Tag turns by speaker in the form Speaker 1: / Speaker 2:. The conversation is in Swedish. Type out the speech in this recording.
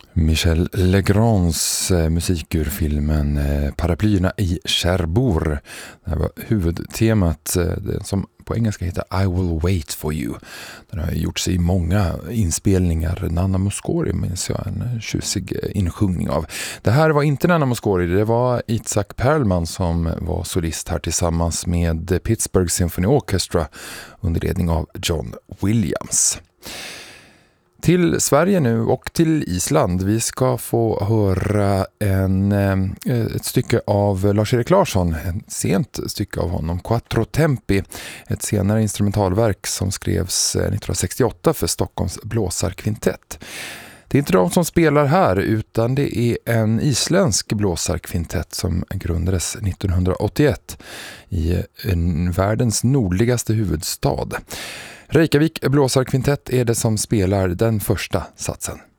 Speaker 1: Michel Legrands musik ur filmen Paraplyerna i Cherbourg. Det här var huvudtemat som på engelska heter I Will Wait For You. Den har gjorts i många inspelningar. Nanna Mouskouri minns jag en tjusig insjungning av. Det här var inte Nanna Mouskouri, det var Itzhak Perlman som var solist här tillsammans med Pittsburgh Symphony Orchestra under ledning av John Williams. Till Sverige nu och till Island. Vi ska få höra ett stycke av Lars-Erik Larsson, ett sent stycke av honom, Quattro Tempi, ett senare instrumentalverk som skrevs 1968 för Stockholms blåsarkvintett. Det är inte de som spelar här utan det är en isländsk blåsarkvintett som grundades 1981 i världens nordligaste huvudstad. Reykjavik blåsarkvintett är det som spelar den första satsen.